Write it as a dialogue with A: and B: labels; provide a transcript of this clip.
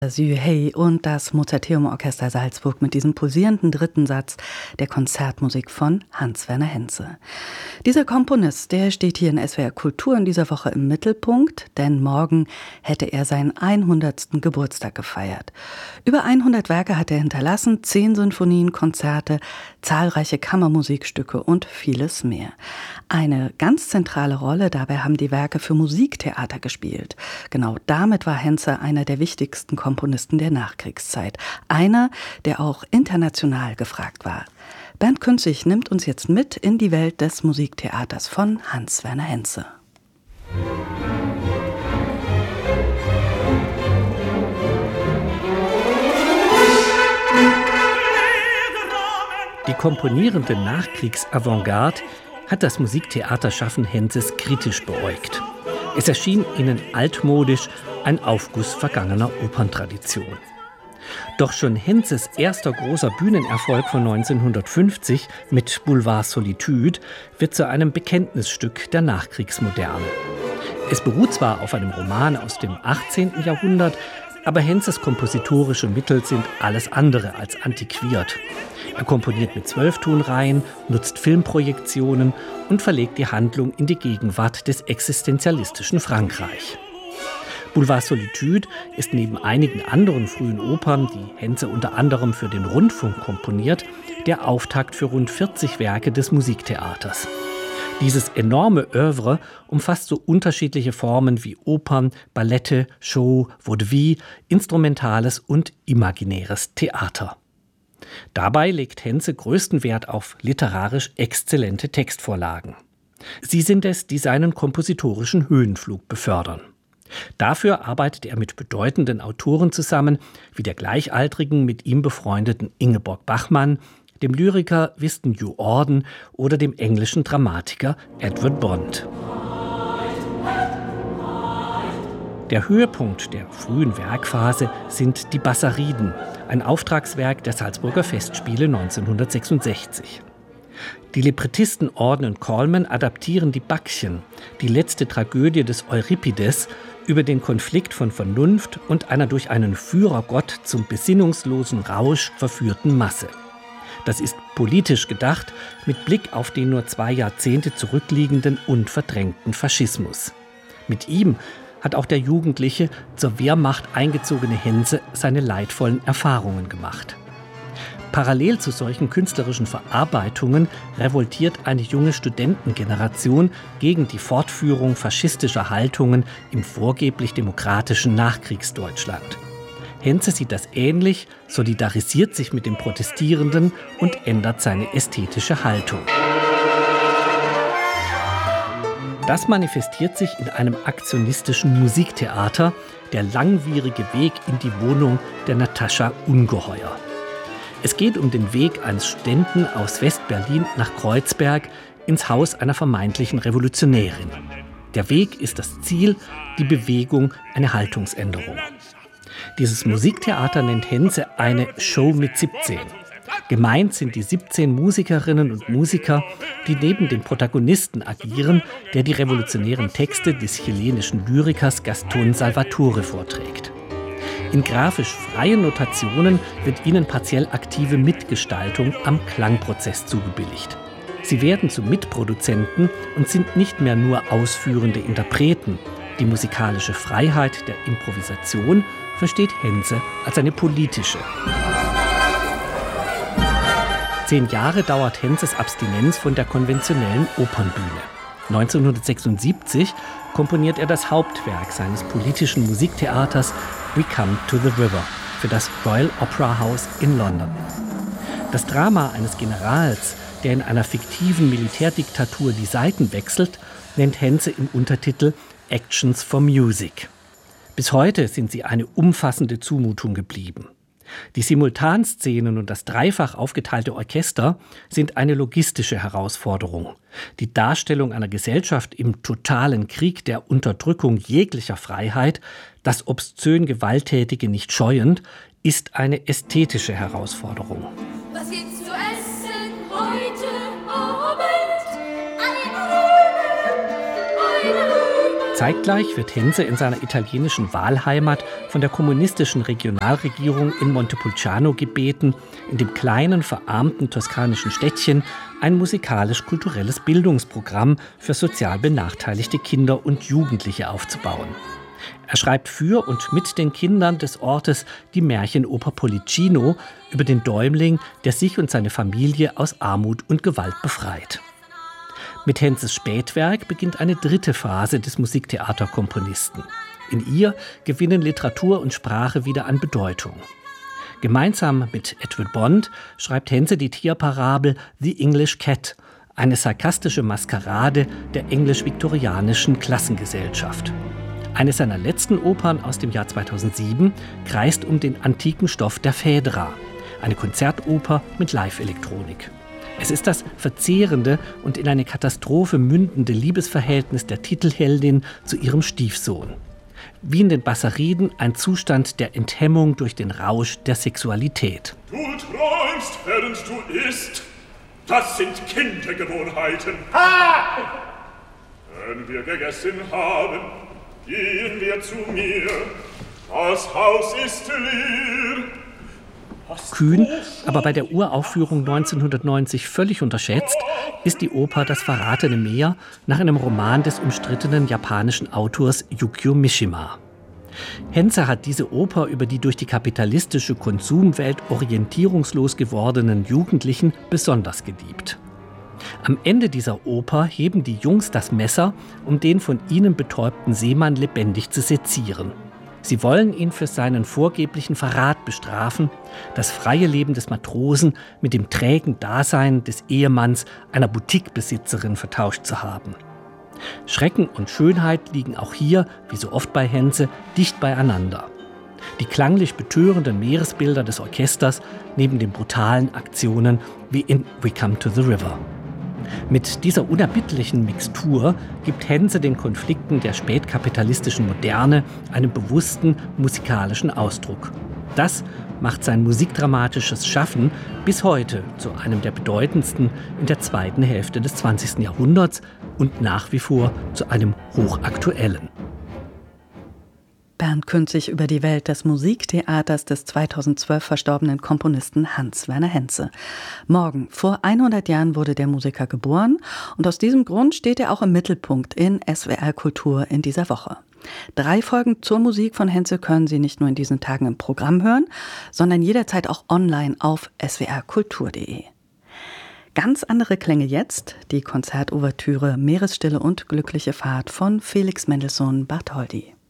A: Hey und das Mozarteum Orchester Salzburg mit diesem pulsierenden dritten Satz der Konzertmusik von Hans-Werner Henze. Dieser Komponist, der steht hier in SWR Kultur in dieser Woche im Mittelpunkt, denn morgen hätte er seinen 100. Geburtstag gefeiert. Über 100 Werke hat er hinterlassen, 10 Sinfonien, Konzerte, zahlreiche Kammermusikstücke und vieles mehr. Eine ganz zentrale Rolle dabei haben die Werke für Musiktheater gespielt. Genau damit war Henze einer der wichtigsten Komponisten der Nachkriegszeit. Einer, der auch international gefragt war. Bernd Künzig nimmt uns jetzt mit in die Welt des Musiktheaters von Hans-Werner Henze.
B: Die komponierende Nachkriegs-Avantgarde hat das Musiktheaterschaffen Henzes kritisch beäugt. Es erschien ihnen altmodisch, ein Aufguss vergangener Operntradition. Doch schon Henzes erster großer Bühnenerfolg von 1950 mit Boulevard Solitude wird zu einem Bekenntnisstück der Nachkriegsmoderne. Es beruht zwar auf einem Roman aus dem 18. Jahrhundert, aber Henzes kompositorische Mittel sind alles andere als antiquiert. Er komponiert mit 12-Tonreihen, nutzt Filmprojektionen und verlegt die Handlung in die Gegenwart des existenzialistischen Frankreich. Boulevard Solitude ist neben einigen anderen frühen Opern, die Henze unter anderem für den Rundfunk komponiert, der Auftakt für rund 40 Werke des Musiktheaters. Dieses enorme Œuvre umfasst so unterschiedliche Formen wie Opern, Ballette, Show, Vaudeville, instrumentales und imaginäres Theater. Dabei legt Henze größten Wert auf literarisch exzellente Textvorlagen. Sie sind es, die seinen kompositorischen Höhenflug befördern. Dafür arbeitet er mit bedeutenden Autoren zusammen, wie der gleichaltrigen, mit ihm befreundeten Ingeborg Bachmann, dem Lyriker Winston New Orden oder dem englischen Dramatiker Edward Bond. Der Höhepunkt der frühen Werkphase sind die Bassariden, ein Auftragswerk der Salzburger Festspiele 1966. Die Librettisten Auden und Colman adaptieren die Bakchen, die letzte Tragödie des Euripides, über den Konflikt von Vernunft und einer durch einen Führergott zum besinnungslosen Rausch verführten Masse. Das ist politisch gedacht, mit Blick auf den nur 2 Jahrzehnte zurückliegenden und verdrängten Faschismus. Mit ihm hat auch der jugendliche, zur Wehrmacht eingezogene Henze seine leidvollen Erfahrungen gemacht. Parallel zu solchen künstlerischen Verarbeitungen revoltiert eine junge Studentengeneration gegen die Fortführung faschistischer Haltungen im vorgeblich demokratischen Nachkriegsdeutschland. Henze sieht das ähnlich, solidarisiert sich mit den Protestierenden und ändert seine ästhetische Haltung. Das manifestiert sich in einem aktionistischen Musiktheater, der langwierige Weg in die Wohnung der Natascha Ungeheuer. Es geht um den Weg eines Studenten aus West-Berlin nach Kreuzberg ins Haus einer vermeintlichen Revolutionärin. Der Weg ist das Ziel, die Bewegung eine Haltungsänderung. Dieses Musiktheater nennt Henze eine Show mit 17. Gemeint sind die 17 Musikerinnen und Musiker, die neben dem Protagonisten agieren, der die revolutionären Texte des chilenischen Lyrikers Gaston Salvatore vorträgt. In grafisch freien Notationen wird ihnen partiell aktive Mitgestaltung am Klangprozess zugebilligt. Sie werden zu Mitproduzenten und sind nicht mehr nur ausführende Interpreten. Die musikalische Freiheit der Improvisation versteht Henze als eine politische. 10 Jahre dauert Henzes Abstinenz von der konventionellen Opernbühne. 1976 komponiert er das Hauptwerk seines politischen Musiktheaters We Come to the River für das Royal Opera House in London. Das Drama eines Generals, der in einer fiktiven Militärdiktatur die Seiten wechselt, nennt Henze im Untertitel Actions for Music. Bis heute sind sie eine umfassende Zumutung geblieben. Die Simultanszenen und das dreifach aufgeteilte Orchester sind eine logistische Herausforderung. Die Darstellung einer Gesellschaft im totalen Krieg der Unterdrückung jeglicher Freiheit, das obszön Gewalttätige nicht scheuend, ist eine ästhetische Herausforderung.
C: Was gibt's zu essen heute Abend? Eine Rübe,
B: Zeitgleich wird Hense in seiner italienischen Wahlheimat von der kommunistischen Regionalregierung in Montepulciano gebeten, in dem kleinen, verarmten toskanischen Städtchen ein musikalisch-kulturelles Bildungsprogramm für sozial benachteiligte Kinder und Jugendliche aufzubauen. Er schreibt für und mit den Kindern des Ortes die Märchenoper Pollicino über den Däumling, der sich und seine Familie aus Armut und Gewalt befreit. Mit Henses Spätwerk beginnt eine dritte Phase des Musiktheaterkomponisten. In ihr gewinnen Literatur und Sprache wieder an Bedeutung. Gemeinsam mit Edward Bond schreibt Hense die Tierparabel The English Cat, eine sarkastische Maskerade der englisch-viktorianischen Klassengesellschaft. Eine seiner letzten Opern aus dem Jahr 2007 kreist um den antiken Stoff der Phädra, eine Konzertoper mit Live-Elektronik. Es ist das verzehrende und in eine Katastrophe mündende Liebesverhältnis der Titelheldin zu ihrem Stiefsohn. Wie in den Bassariden ein Zustand der Enthemmung durch den Rausch der Sexualität.
D: Du träumst, während du isst. Das sind Kindergewohnheiten. Ha! Wenn wir gegessen haben, gehen wir zu mir. Das Haus ist leer.
B: Kühn, aber bei der Uraufführung 1990 völlig unterschätzt, ist die Oper Das verratene Meer nach einem Roman des umstrittenen japanischen Autors Yukio Mishima. Henze hat diese Oper über die durch die kapitalistische Konsumwelt orientierungslos gewordenen Jugendlichen besonders geliebt. Am Ende dieser Oper heben die Jungs das Messer, um den von ihnen betäubten Seemann lebendig zu sezieren. Sie wollen ihn für seinen vorgeblichen Verrat bestrafen, das freie Leben des Matrosen mit dem trägen Dasein des Ehemanns einer Boutiquebesitzerin vertauscht zu haben. Schrecken und Schönheit liegen auch hier, wie so oft bei Hense, dicht beieinander. Die klanglich betörenden Meeresbilder des Orchesters neben den brutalen Aktionen wie in We Come to the River. Mit dieser unerbittlichen Mixtur gibt Hense den Konflikten der spätkapitalistischen Moderne einen bewussten musikalischen Ausdruck. Das macht sein musikdramatisches Schaffen bis heute zu einem der bedeutendsten in der zweiten Hälfte des 20. Jahrhunderts und nach wie vor zu einem hochaktuellen.
A: Bernd Künzig über die Welt des Musiktheaters des 2012 verstorbenen Komponisten Hans-Werner Henze. Morgen, vor 100 Jahren, wurde der Musiker geboren und aus diesem Grund steht er auch im Mittelpunkt in SWR Kultur in dieser Woche. 3 Folgen zur Musik von Henze können Sie nicht nur in diesen Tagen im Programm hören, sondern jederzeit auch online auf swrkultur.de. Ganz andere Klänge jetzt, die Konzertouvertüre Meeresstille und glückliche Fahrt von Felix Mendelssohn Bartholdy.